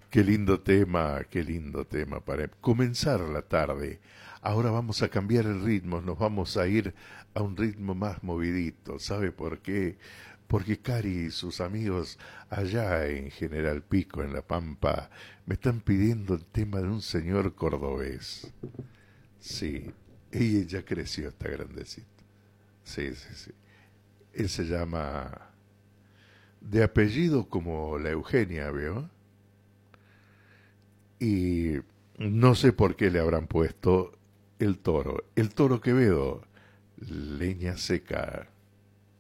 qué lindo tema para comenzar la tarde. Ahora vamos a cambiar el ritmo, nos vamos a ir a un ritmo más movidito. ¿Sabe por qué? Porque Cari y sus amigos allá en General Pico, en La Pampa, me están pidiendo el tema de un señor cordobés. Sí, ella ya creció, está grandecito. Sí, sí, sí. Él se llama de apellido como la Eugenia, ¿veo? Y no sé por qué le habrán puesto el toro Quevedo, leña seca.